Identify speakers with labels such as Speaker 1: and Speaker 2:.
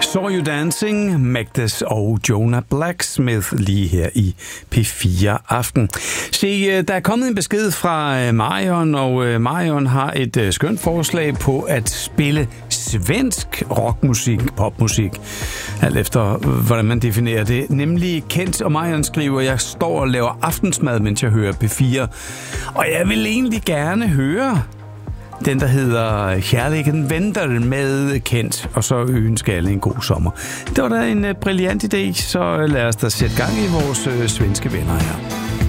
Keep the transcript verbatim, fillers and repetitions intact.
Speaker 1: Saw You Dancing, Magdas og Jonah Blacksmith lige her i P fire Aften. Se, der er kommet en besked fra Marion, og Marion har et skønt forslag på at spille svensk rockmusik, popmusik, alt efter hvordan man definerer det. Nemlig Kent, og Marion skriver, jeg står og laver aftensmad, mens jeg hører P fire, og jeg vil egentlig gerne høre den, der hedder Kærligheden venter med Kent, og så ønsker alle en god sommer. Det var da en brilliant idé, så lad os da sætte gang i vores øh, svenske venner her.